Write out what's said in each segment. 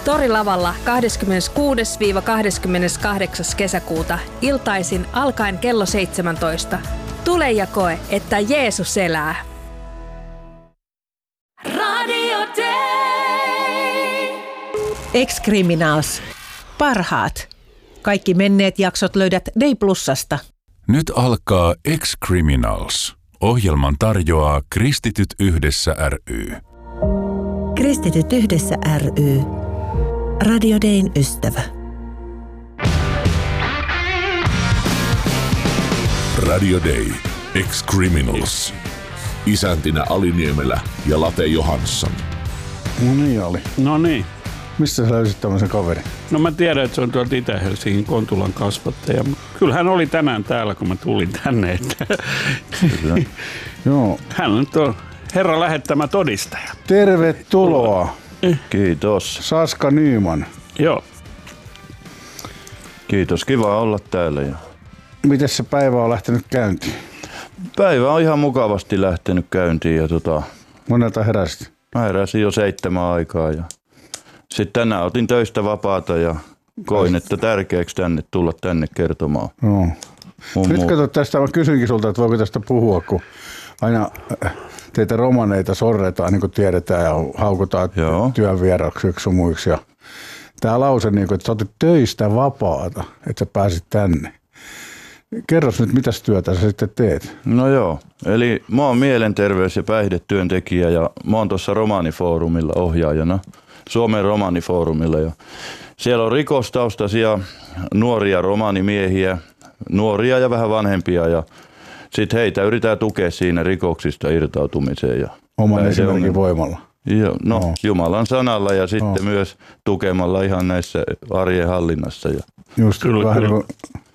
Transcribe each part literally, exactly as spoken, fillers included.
Torilavalla kahdeskymmeneskuudes kahdeskymmeneskahdeksas kesäkuuta iltaisin alkaen kello seitsemäntoista. Tule ja koe, että Jeesus elää. Radio Day. Ex-Criminals. Parhaat. Kaikki menneet jaksot löydät Day Plusasta. Nyt alkaa Ex-Criminals. Ohjelman tarjoaa Kristityt yhdessä ry. Kristityt yhdessä ry. Radio Dayn ystävä. Radio Day. Ex-Criminals. Isäntinä Ali Niemelä ja Late Johansson. No niin, Ali. No niin. Mistä sä löysit tämmöisen kaverin? No mä tiedän, että se on tuolta Itä-Helsingin Kontulan kasvattaja. Kyllä hän oli tänään täällä, kun mä tulin tänne. Joo. Hän nyt on Herran lähettämä todistaja. Tervetuloa. Kiitos. Saska Nyman. Joo. Kiitos, kiva olla täällä. Miten se päivä on lähtenyt käyntiin? Päivä on ihan mukavasti lähtenyt käyntiin. Ja tota, monelta heräsit? Mä heräsin jo seitsemän aikaa. Ja sitten tänään otin töistä vapaata ja koin, että tärkeäksi tänne tulla tänne kertomaan. Joo. Nyt kato tästä, mä kysyinkin sulta, että voiko tästä puhua, kun aina teitä romaneita sorretaan, niin kuin tiedetään, ja haukutaan työn vieraksi yksi muiksi. Ja tää lause, niin kuin, että sä otit töistä vapaata, että sä pääsit tänne. Kerros nyt, mitäs työtä sä sitten teet? No joo, eli mä oon mielenterveys- ja päihdetyöntekijä ja mä oon tuossa romaanifoorumilla ohjaajana, Suomen romaanifoorumilla. Ja siellä on rikostaustaisia nuoria romaanimiehiä, nuoria ja vähän vanhempia ja sitten heitä yritetään tukea siinä rikoksista irtautumiseen. Ja oman esimerkin voimalla? Joo, no, no Jumalan sanalla ja sitten no. myös tukemalla ihan näissä arjen hallinnassa. Ja just kyllä, vähän kyllä.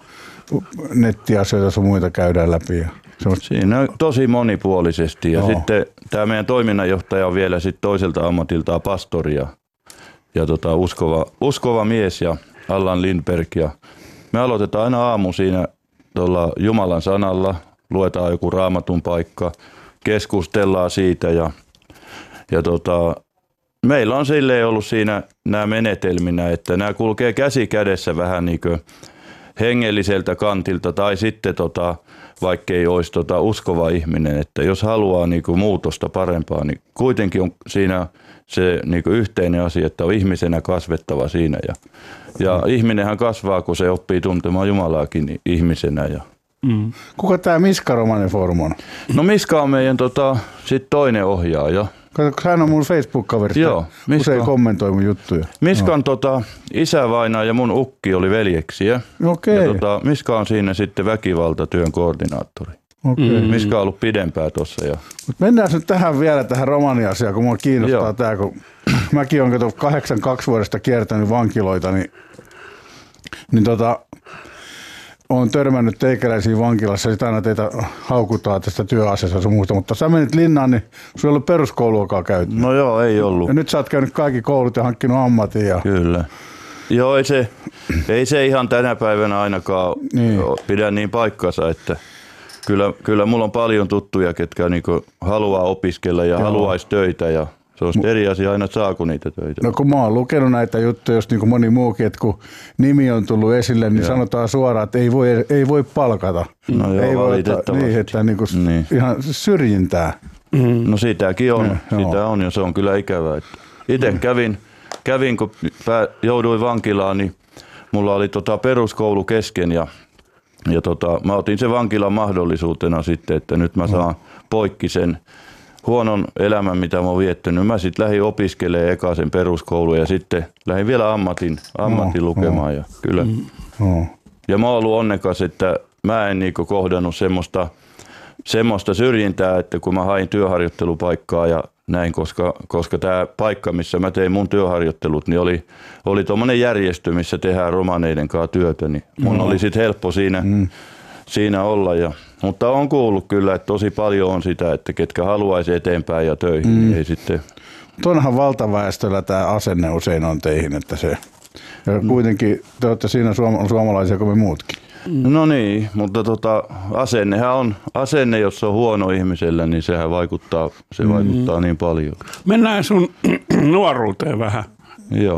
Nettiasioita sun muita käydään läpi. Ja siinä on tosi monipuolisesti ja no. sitten tämä meidän toiminnanjohtaja on vielä sit toiselta ammatiltaan pastori ja, ja tota, uskova, uskova mies ja Allan Lindberg. Ja me aloitetaan aina aamu siinä tuolla Jumalan sanalla, luetaan joku raamatun paikka, keskustellaan siitä ja, ja tota, meillä on silleen ollut siinä nämä menetelminä, että nämä kulkee käsi kädessä vähän niin kuin hengelliseltä kantilta tai sitten tota, vaikka ei olisi tota uskova ihminen, että jos haluaa niinku muutosta parempaa, niin kuitenkin on siinä se niinku yhteinen asia, että on ihmisenä kasvettava siinä. Ja, ja mm. ihminenhän kasvaa, kun se oppii tuntemaan Jumalaakin niin ihmisenä. Ja. Mm. Kuka tämä Miska Romaanifoorum on? No Miska on meidän tota, sit toinen ohjaaja. Kato, hän on mun Facebook-kaveri. Joo, Miska usein kommentoi mun juttuja. Miskan no. tota, isävainaa ja mun ukki oli veljeksiä. Okei. Ja tota, Miska on siinä sitten väkivaltatyön koordinaattori. Okei. Mm. Miska on ollut pidempään tuossa. Ja mennään nyt tähän vielä tähän romaniasiaan, kun mua kiinnostaa Joo. tämä, kun mäkin olen kato kahdeksankymmentäkaksi vuodesta kiertänyt vankiloita, niin, niin tota, olen törmännyt teikäläisiin vankilassa, sitten aina teitä haukutaan tästä työasiassa ja muuta, mutta sä menit linnaan, niin sulla ei ollut peruskouluakaan käyty. No joo, ei ollut. Ja nyt sä oot käynyt kaikki koulut ja hankkinut ammatin. Ja kyllä. Joo, ei se, ei se ihan tänä päivänä ainakaan niin. pidä niin paikkansa, että kyllä, kyllä mulla on paljon tuttuja, ketkä niinku haluaa opiskella ja joo. haluaisi töitä ja se on eri asia aina, saako niitä töitä. No kun mä oon lukenut näitä juttuja, jos niin kuin moni muukin, että kun nimi on tullut esille, niin joo. sanotaan suoraan, että ei voi, ei voi palkata. No joo, ei valitettavasti. Voi, niin, että niin kuin niin. ihan syrjintää. Mm. No sitäkin on, no, sitä on ja se on kyllä ikävää. Itse mm. kävin, kävin, kun jouduin vankilaan, niin mulla oli tota peruskoulu kesken ja, ja tota, mä otin sen vankilan mahdollisuutena sitten, että nyt mä saan mm. poikki sen huonon elämän, mitä mä oon viettänyt. Mä sitten lähdin opiskelemaan eka sen peruskoulun ja sitten lähdin vielä ammatin, ammatin no, lukemaan. No. Ja, kyllä. No. ja mä oon ollut onnekas, että mä en niinku kohdannut semmoista, semmoista syrjintää, että kun mä hain työharjoittelupaikkaa ja näin, koska, koska tämä paikka, missä mä tein mun työharjoittelut, niin oli, oli tommonen järjestö, missä tehdään romaneiden kanssa työtä. Niin mun no. oli sitten helppo siinä, mm. siinä olla. Ja, mutta on kuullut kyllä, että tosi paljon on sitä, että ketkä haluaisi eteenpäin ja töihin, mm. niin ei sitten. Tuonhan valtaväestöllä tämä asenne usein on teihin, että se, ja kuitenkin te olette siinä suom- suomalaisia kuin me muutkin. No niin, mutta tota, asennehan on, asenne, jos on huono ihmisellä, niin sehän vaikuttaa, se mm. vaikuttaa niin paljon. Mennään sun nuoruuteen vähän. Joo.